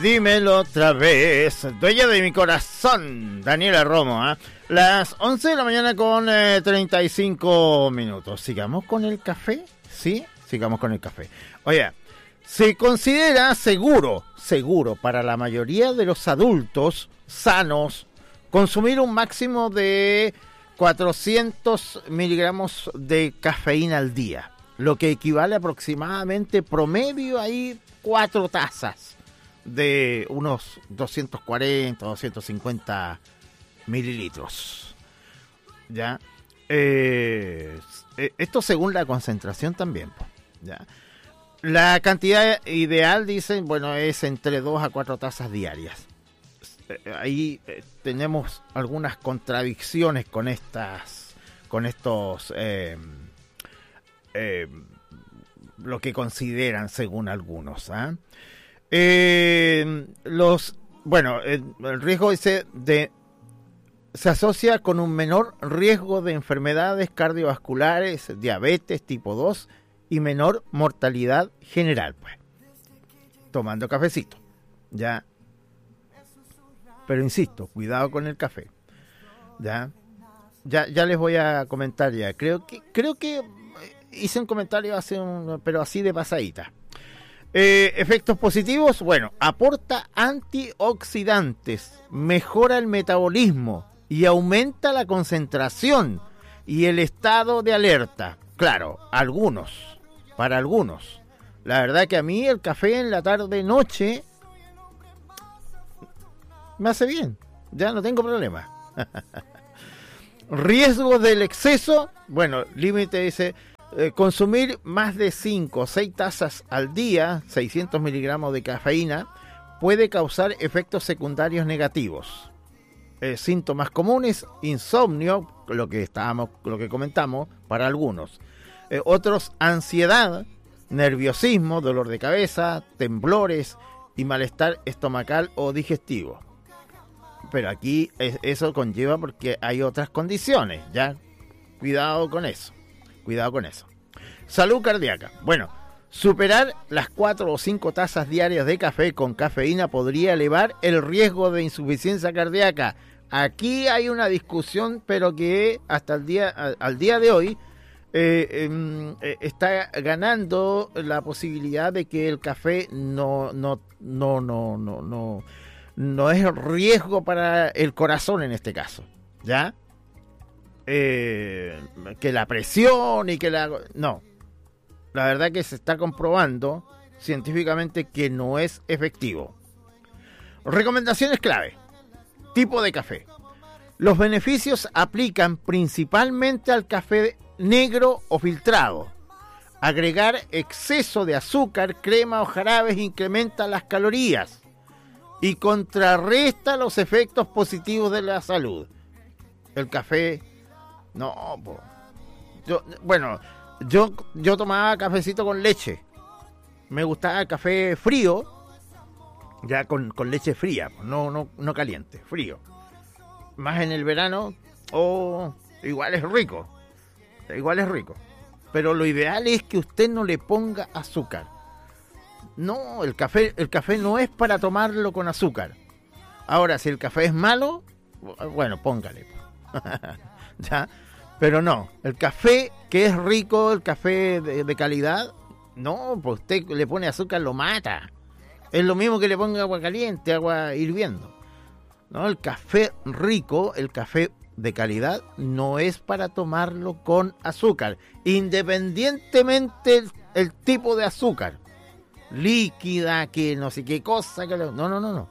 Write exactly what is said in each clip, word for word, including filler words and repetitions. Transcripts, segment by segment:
Dímelo otra vez, dueña de mi corazón, Daniela Romo, ¿eh? Las once de la mañana con eh, treinta y cinco minutos. ¿Sigamos con el café? ¿Sí? Sigamos con el café. Oye, se considera seguro, seguro para la mayoría de los adultos sanos consumir un máximo de cuatrocientos miligramos de cafeína al día, lo que equivale aproximadamente promedio ahí cuatro tazas de unos doscientos cuarenta, doscientos cincuenta mililitros. ¿Ya? Eh, esto según la concentración también. ¿Ya? La cantidad ideal, dicen, bueno, es entre dos a cuatro tazas diarias. Ahí eh, tenemos algunas contradicciones con estas, con estos, eh, eh, lo que consideran según algunos, ¿eh? Eh, los, bueno, el, el riesgo ese de se asocia con un menor riesgo de enfermedades cardiovasculares, diabetes tipo dos y menor mortalidad general, pues. Tomando cafecito, ya. Pero insisto, cuidado con el café, ya. Ya, ya les voy a comentar ya. Creo que, creo que hice un comentario hace un, pero así de pasadita. Eh, efectos positivos, bueno, aporta antioxidantes, mejora el metabolismo y aumenta la concentración y el estado de alerta. Claro, algunos, para algunos. La verdad que a mí el café en la tarde-noche me hace bien, ya no tengo problema. Riesgo del exceso, bueno, límite dice... Eh, consumir más de cinco o seis tazas al día, seiscientos miligramos de cafeína, puede causar efectos secundarios negativos. Eh, síntomas comunes, insomnio, lo que estábamos, lo que comentamos, para algunos. Eh, otros, ansiedad, nerviosismo, dolor de cabeza, temblores y malestar estomacal o digestivo. Pero aquí es, eso conlleva porque hay otras condiciones, ¿ya? Cuidado con eso. Cuidado con eso. Salud cardíaca. Bueno, superar las cuatro o cinco tazas diarias de café con cafeína podría elevar el riesgo de insuficiencia cardíaca. Aquí hay una discusión, pero que hasta el día, al, al día de hoy eh, eh, está ganando la posibilidad de que el café no, no, no, no, no, no, no es riesgo para el corazón en este caso, ¿ya? Eh, que la presión y que la... No, la verdad que se está comprobando científicamente que no es efectivo. Recomendaciones clave. Tipo de café. Los beneficios aplican principalmente al café negro o filtrado. Agregar exceso de azúcar, crema o jarabes incrementa las calorías y contrarresta los efectos positivos de la salud. El café... No, po. Yo, bueno, yo, yo tomaba cafecito con leche. Me gustaba el café frío, ya con, con leche fría, no, no, no caliente, frío. Más en el verano, oh, igual es rico, igual es rico. Pero lo ideal es que usted no le ponga azúcar. No, el café, el café no es para tomarlo con azúcar. Ahora, si el café es malo, bueno, póngale. ¿Ya? Pero no, el café que es rico, el café de, de calidad, no, pues usted le pone azúcar, lo mata. Es lo mismo que le ponga agua caliente, agua hirviendo. No, el café rico, el café de calidad, no es para tomarlo con azúcar, independientemente el, el tipo de azúcar. Líquida, que no sé qué cosa, que lo, no, no, no, no.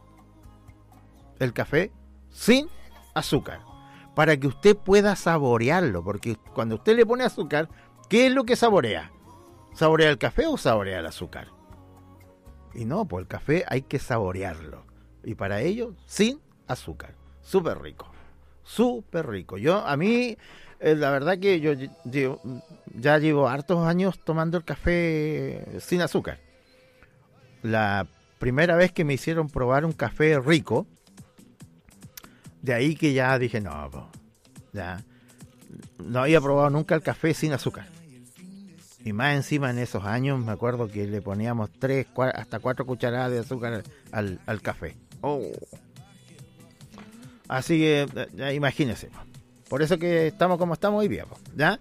El café sin azúcar, para que usted pueda saborearlo, porque cuando usted le pone azúcar, ¿qué es lo que saborea? ¿Saborea el café o saborea el azúcar? Y no, pues el café hay que saborearlo, y para ello, sin azúcar. Súper rico, súper rico. Yo, a mí, eh, la verdad que yo, yo ya llevo hartos años tomando el café sin azúcar. La primera vez que me hicieron probar un café rico, de ahí que ya dije, no, ya no había probado nunca el café sin azúcar. Y más encima en esos años me acuerdo que le poníamos tres, cuatro, hasta cuatro cucharadas de azúcar al, al café. Oh. Así que ya, imagínense. Por eso que estamos como estamos hoy día, ¿ya?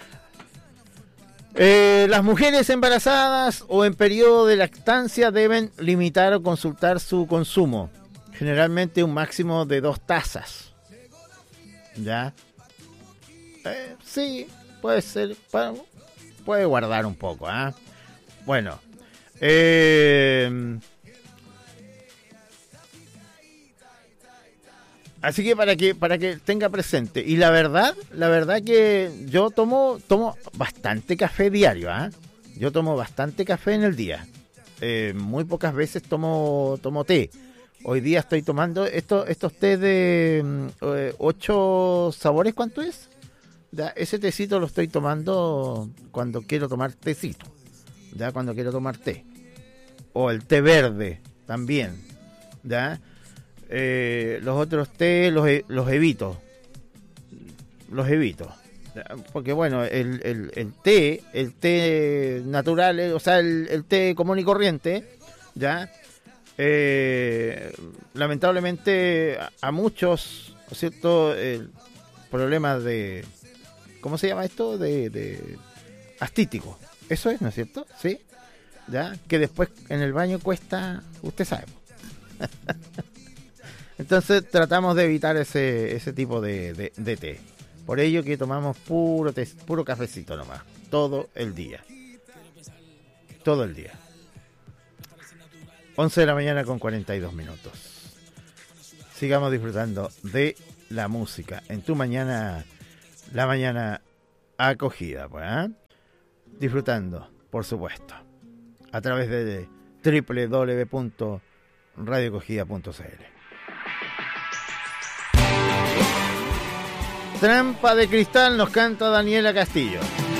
Eh, las mujeres embarazadas o en periodo de lactancia deben limitar o consultar su consumo. Generalmente un máximo de dos tazas. ¿Ya? Eh, sí, puede ser. Puede guardar un poco, ¿ah? ¿eh? Bueno. Eh, así que para que para que tenga presente. Y la verdad, la verdad que yo tomo tomo bastante café diario, ¿ah? ¿eh? Yo tomo bastante café en el día. Eh, muy pocas veces tomo tomo té. Hoy día estoy tomando estos estos té de eh, ocho sabores, ¿cuánto es? Ya, ese tecito lo estoy tomando cuando quiero tomar tecito. Ya, cuando quiero tomar té. O el té verde también. Ya. Eh, los otros té los, los evito. Los evito. ¿Ya? Porque bueno, el, el, el té, el té natural, o sea, el, el té común y corriente, ya. Eh, lamentablemente a, a muchos, ¿no es cierto? El problema de, ¿cómo se llama esto? De, de astítico. Eso es, ¿no es cierto? Sí. Ya, que después en el baño cuesta, usted sabe. Entonces tratamos de evitar ese ese tipo de, de, de té. Por ello que tomamos puro té, puro cafecito nomás, todo el día. Todo el día. once de la mañana con cuarenta y dos minutos. Sigamos disfrutando de la música en tu mañana, la mañana acogida, pues, ¿eh? Disfrutando, por supuesto, a través de doble u doble u doble u punto radio acogida punto c l. Trampa de cristal nos canta Daniela Castillo.